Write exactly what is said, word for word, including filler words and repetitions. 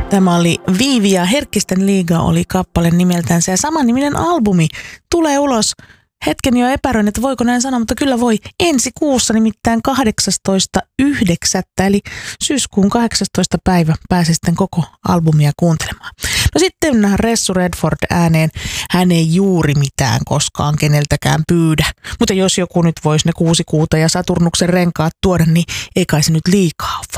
Tämä oli Viivi ja Herkkisten liiga oli kappale nimeltänsä ja samanniminen albumi tulee ulos. Hetken jo epäröin, että voiko näin sanoa, mutta kyllä voi ensi kuussa, nimittäin kahdeksastoista yhdeksättä eli syyskuun kahdeksastoista päivä pääsee sitten koko albumia kuuntelemaan. No sitten Ressu Redford ääneen, hän ei juuri mitään koskaan keneltäkään pyydä, mutta jos joku nyt voisi ne kuusi kuuta ja Saturnuksen renkaat tuoda, niin ei kai se nyt liikaa